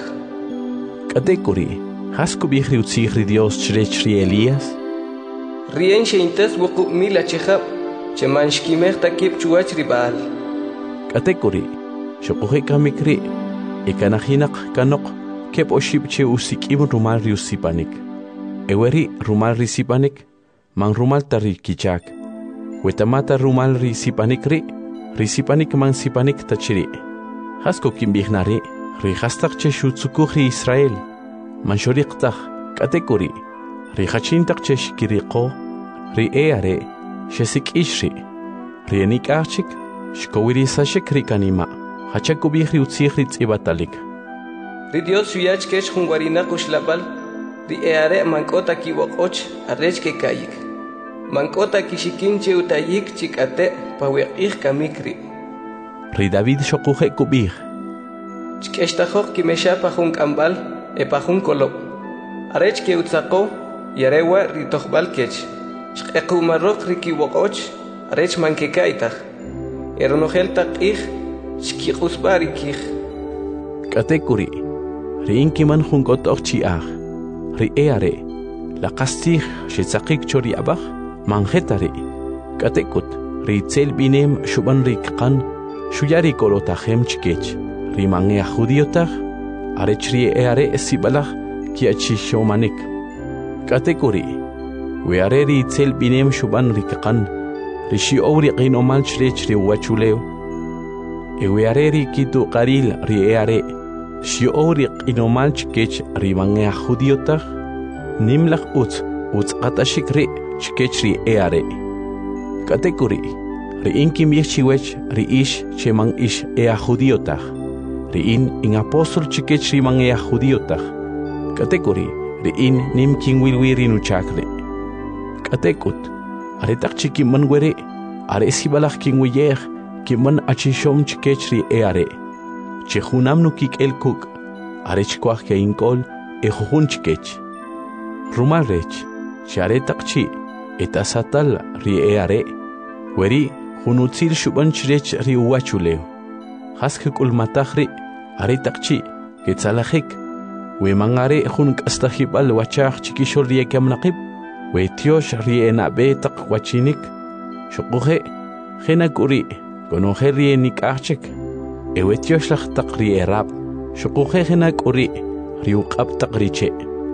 Katekuri, haskubih ri utzig ri Dios chrech ri Elías. Rien sheintes wuqub mila chehab, che manshkimej takib chuach ri Baal. Katekuri, shokuhe kamikri, ikanahinak kanok, kep oshib che usikim rumal ri usipanik. Eweri rumal ri sipanik, mang rumal tari kichak. Wetamata rumal ri sipanik ri, ri sipanik mang sipanik tachiri. Hasko kimbihnari, ri hastak che shutsukuh ri Israel. Man shoriqtach, katekuri, ri hachintak che shkiriqo, ri eare, shesik ishri, ri enik archik, shkowiri sashik ri kanima. Hachakubih ri utzig ri tzibatalik. Ri Dios shuyach kesh jungwarina kushlapal, ri eare mankota kiwokoch arrech ke kayik. Mankota kishikinche utayik chikate paweqih kamikri. Ri David shokuhe kubih. Chkeshtajok kimesha pajun kambal e pajun kolop. Arrech ke utzako yarewa ri tohbal kech. Shkekumarok ri kiwokoch arrech manke kaitaj. Eronojel takih shkiqusbari kih. Katekuri, ri inkiman jun kotok chiach. Ri eare, la kastih shetzakik chori abach, manjetari. Katekut, ri tzel binem shuban ri kkan, shuyari kolotahem chkech. Ri mangea judiotach, arech ri eare esibalach kiachishomanik. Katekuri, weare ri tzel binem shuban ri kkan, ri shiowri qinomal chrech ri wachuleo. Eweareri kitu qaril ri eare, shiori qinomal chkech ri mangea judiotach, nimlach utz, utz qatashik ri chkech ri eare. Katekuri, ri inkim yechchiwech ri ish che mang ish ea judiotach, ri in in apostol chkech ri mangea judiotach. Katekuri, ri in nim king wilwiri nuchakre. Katekut, aretak chikim manwere, are sibalach king wiyech, kiman achishom chkech ri eare. Chehunam nukik el kuk, arech kwach ke inkol, e jujun chkech. Rumal rech, charetak chi, etasatal ri eare. Weri, junutzil shuban chrech ri uachuleo. Haskuk ulmatach ri, aretak chi, ketzalajik. We mangare jun kastahibal wachach chikishol ri ekamnaqib. We tiosh ri enabe tak wachinik. Shukuhe, jenakuri. Konojel ri enik archek, ewetiosh lach takri erab, shukuhe henak uri, ri uqab takri che.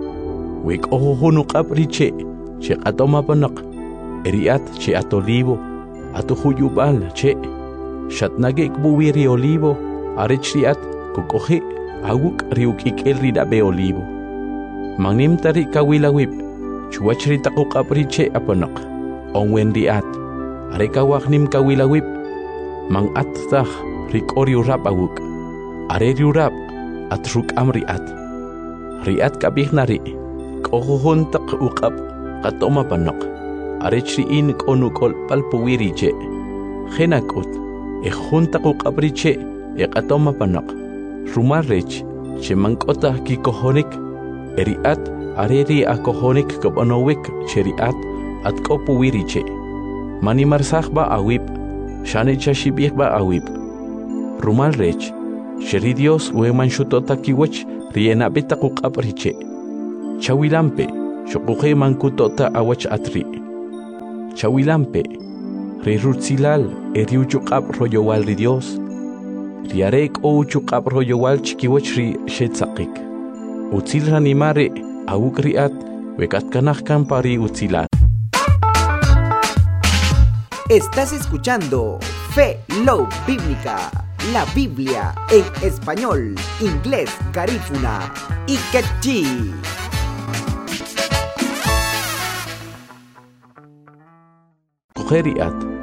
Wek ohohun uqab ri che, che atoma panak, eriat che atolivo, atuhuyubal che, shatnagek buwi ri olivo, arech riat, kukohe, aguk ri ukikel ri dabe olivo. Mangnim tari kawilawib, chuwach ri takukab ri che apanak, ongwen riat, arekawak nim kawilawib, mang attach rikori urap awuk, are riurap at ruk amriat. Riat kabihnari, kohuhuntak ukap, katoma panak, arechriin konukol palpuwiri che. Henakut, e juntak ukapri che, e katoma panak, rumarrech, che mangkota kikohonik, eriat, areri akohonik kabanowik, cheriat, at kopuwiri che. Manimarsach ba awip, Shane chashibih ba awib. rumal rech, sheri Dios ueman shutota kiwach riena bita kukap riche. Chawilampe, shokuhe mankutota awach atri. Chawilampe, rirutsilal eriuchukap royowal ri Dios. Riarek o uchukap royowal chikiwach ri shetzakik. Utzil ranimare, awukriat, wekat kanahkan pari utzilan. Estás escuchando Fe Love Bíblica, la Biblia en español, inglés, garífuna y quechí. Kujeriat,